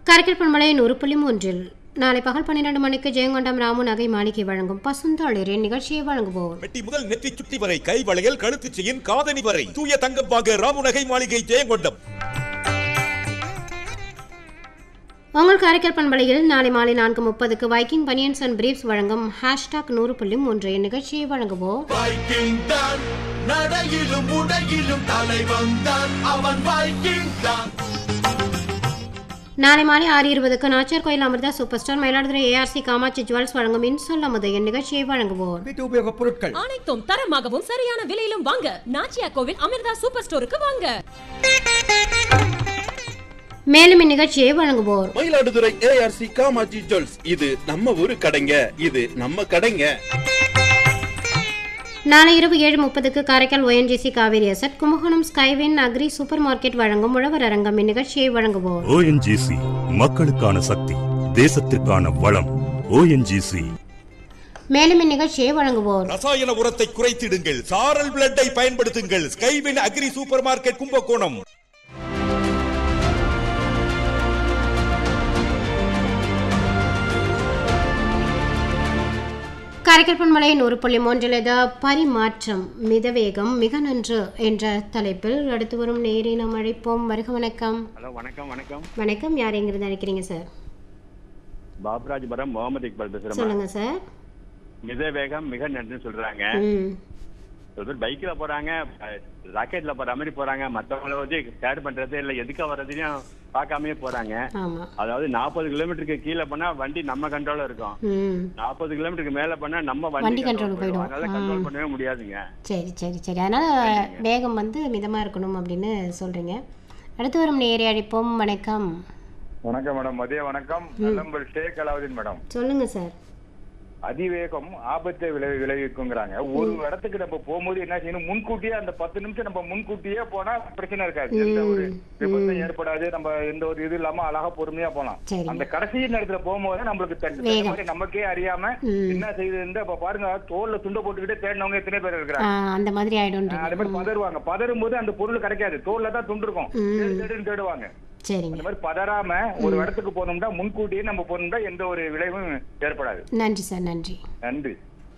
கரைக்கல் பண்பலை 100.3 நாளை பகல் 12 மணிக்கு ஜெயங்கொண்டம் ராமு நகை மாளிகை வழங்கும் பசுந்தாளிரின் நிகழ்ச்சியை வழங்குவோர். மெட்டி முதல் நெற்றி சுட்டி வரை கை வளையல் கழுத்து செயின் காதணி வரை தூய தங்கம் வாங்க ராமு நகை மாளிகை ஜெயங்கொண்டம். உங்கள் கரைக்கல் பண்பலையில் நாளை மாலை 4:30க்கு வைக்கிங் பனியன்ஸ் அண்ட் பிரீப்ஸ் வழங்கும் #100.3 நிகழ்ச்சியை வழங்குவோர். நாளை மாலை 6:20க்கு நாச்சர் கோயில் Amrita super star Mayiladuthurai ARC Kamakshi jewels வழங்கும் இன்சொல் அமுது நிகழ்ச்சியை வழங்குவோர். வீட்டு உபயோக பொருட்கள் அனைத்தும் தரமாகவும் சரியான விலையிலும் வாங்க நாச்சியா கோவில் அமிர்தா சூப்பர் ஸ்டோருக்கு வாங்க. மேலும் இந்நிகழ்ச்சியை வழங்குவோர். மயிலாடுதுறை ஏஆர்சி காமாட்சி ஜுவல்ஸ், இது நம்ம ஊரு கடைங்க, இது நம்ம கடைங்க. நாளை இரவு 7:30க்கு Karaikal ONGC Kaveri asset Kumbakonam Skywin agri super market வழங்கும் உழவர் அரங்கம் இந்நிகழ்ச்சியை வழங்குவோர். ONGC மக்களுக்கான சக்தி, தேசத்திற்கான வளம். ONGC. மேலும் இந்நிகழ்ச்சியை வழங்குவோர். ரசாயன உரத்தை குறைத்திடுங்கள், சாரல் பிளட்டை பயன்படுத்துங்கள். Skywin agri super market Kumbakonam. கரைக்கல் பண்பலை 100.3 பரிமாற்றம் மிதவேகம் மிக நன்று என்ற தலைப்பில் அடுத்து வரும் நேரை நாம் அழைப்போம். வருக வணக்கம். ஹலோ, வணக்கம். வணக்கம் வணக்கம். யார் எங்கிருந்து அழைக்கிறீங்க சார்? பாபராஜபுரம் முகமது இக்பால் பேசுறேன். சொல்லுங்க சார். மித வேகம் மிக நன்றுன்னு சொல்றாங்க. பைக்ல போறாங்க, ராக்கெட்ல போற மாதிரி போறாங்க. மத்தவங்கள வந்து கேர் பண்றது இல்ல, எதுக்கா வர்றதையும் பார்க்காமயே போறாங்க. அதாவது 40 கிலோமீட்டருக்கு கீழே பண்ணா வண்டி நம்ம கண்ட்ரோல்ல இருக்கும், 40 கிலோமீட்டருக்கு மேல பண்ணா நம்ம வண்டி கண்ட்ரோல் போயிடும். அதனால கண்ட்ரோல் பண்ணவே முடியாதுங்க. சரி சரி சரி. அதனால வேகம் வந்து மிதமா இருக்கணும் அப்படின்னு சொல்றீங்க. அடுத்து வரும் நேரே அழைப்போம். வணக்கம். வணக்கம் மேடம். மதிய வணக்கம். நல்லம்பல் ஷேக் அலாவுதீன் மேடம். சொல்லுங்க சார். அதிவேகம் ஆபத்தை விளைவிக்குங்கிறாங்க. ஒரு இடத்துக்கு நம்ம போகும்போது என்ன செய்யணும், முன்கூட்டியே அந்த 10 நிமிஷம் நம்ம முன்கூட்டியே போனா பிரச்சனை இருக்காது, எந்த ஒரு விபத்தும் ஏற்படாது. நம்ம எந்த ஒரு இது இல்லாம அழகா பொறுமையா போலாம். அந்த கடைசி நேரத்துல போகும்போது நம்மளுக்கு நமக்கே அறியாம என்ன செய்யுது. அப்ப பாருங்க, தோல்ல துண்டை போட்டுக்கிட்டே தேடினவங்க எத்தனை பேர் இருக்கிறாங்க. அந்த மாதிரி ஆயிடும். அதே மாதிரி பதறுவாங்க. பதறும் போது அந்த பொருள் கிடைக்காது, தோல்ல தான் துண்டு இருக்கும், தேடுவாங்க. அந்த மாதிரி பதறாம ஒரு இடத்துக்கு போனோம்னா முன்கூட்டியே நம்ம போனோம்னா எந்த ஒரு விளைவும் ஏற்படாது. நன்றி சார். நன்றி. நன்றி.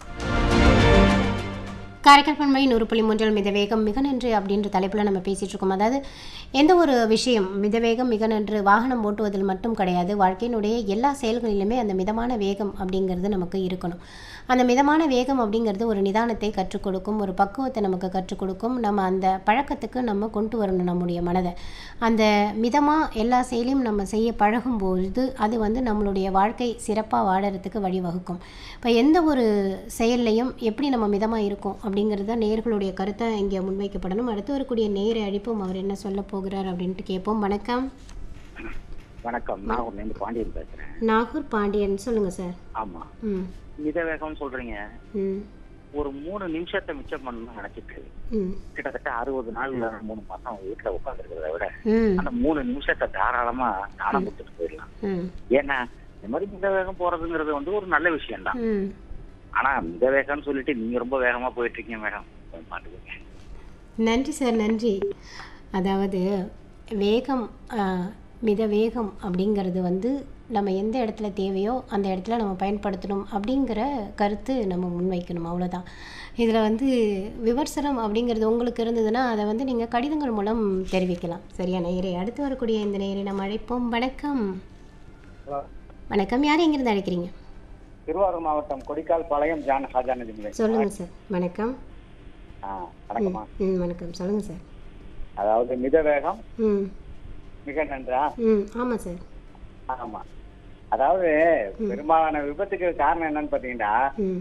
காரைக்கால் பண்பலை 100.3 மிதவேகம் மிக நன்று அப்படின்ற தலைப்பில் நம்ம பேசிகிட்டு இருக்கோம். அதாவது எந்த ஒரு விஷயம் மிதவேகம் மிக நன்று வாகனம் ஓட்டுவதில் மட்டும் கிடையாது, வாழ்க்கையினுடைய எல்லா செயல்களிலுமே அந்த மிதமான வேகம் அப்படிங்கிறது நமக்கு இருக்கணும். அந்த மிதமான வேகம் அப்படிங்கிறது ஒரு நிதானத்தை கற்றுக் கொடுக்கும், ஒரு பக்குவத்தை நமக்கு கற்றுக் கொடுக்கும். நம்ம அந்த பழக்கத்துக்கு நம்ம கொண்டு வரணும் நம்முடைய மனதை. அந்த மிதமாக எல்லா செயலையும் நம்ம செய்ய பழகும்போது அது வந்து நம்மளுடைய வாழ்க்கை சிறப்பாக வாழறதுக்கு வழிவகுக்கும். இப்போ எந்த ஒரு செயல்லையும் எப்படி நம்ம மிதமாக இருக்கும் அப்படிங்கிறது தான் நேயர்களுடைய கருத்தை இங்கே முன்வைக்கப்படணும். அடுத்து வரக்கூடிய நேரை அழைப்போம். அவர் என்ன சொல்ல போகிறார் அப்படின்ட்டு கேட்போம். வணக்கம். வணக்கம். நாகூர்லேருந்து பாண்டியன் பேசுகிறேன். நாகூர் பாண்டியன், சொல்லுங்கள் சார். ஆமாம். மித வேகம் சொல்கிறீங்க. ஒரு 3 நிமிஷத்தை மிச்சம் பண்ணணும்னு நினைச்சிட்டு கிட்டத்தட்ட 60 நாள் 3 மாசம் வீட்டுல உட்காந்துருக்கிறத விட அந்த 3 நிமிஷத்தை தாராளமா தானம் கொடுத்துட்டு போயிடலாம். ஏன்னா இந்த மாதிரி மித வேகம் போறதுங்கிறது வந்து ஒரு நல்ல விஷயம் தான். ஆனா மித வேகம்னு சொல்லிட்டு நீங்க ரொம்ப வேகமா போயிட்டு இருக்கீங்க மேடம், பாத்துக்கோங்க. நன்றி சார். நன்றி. அதாவது வேகம், மித வேகம் அப்படிங்கிறது வந்து நம்ம எந்த இடத்துல தேவையோ அந்த இடத்துல நம்ம பயன்படுத்தணும் அப்படிங்கிற கருத்து நம்ம முன்வைக்கணும், அவ்வளோதான். இதில் வந்து விமர்சனம் அப்படிங்கிறது உங்களுக்கு இருந்ததுன்னா அதை வந்து நீங்கள் கடிதங்கள் மூலம் தெரிவிக்கலாம். சரியா நேயரே? அடுத்து வரக்கூடிய இந்த நேயரை நம்ம அழைப்போம். வணக்கம். வணக்கம். யார் எங்கிருந்து அழைக்கிறீங்க? திருவாரூர் மாவட்டம் கொடிக்கால் பாளையம் ஜான் ஹாஜானதி. சொல்லுங்கள் சார். வணக்கம். வணக்கம்மா. வணக்கம். சொல்லுங்கள் சார். அதாவது மித வேகம் மிக நன்றா? ஆமாம் சார். ஆமா. அதாவது பெரும்பாலான விபத்துக்கு காரணம் என்னன்னு பாத்தீங்கன்னா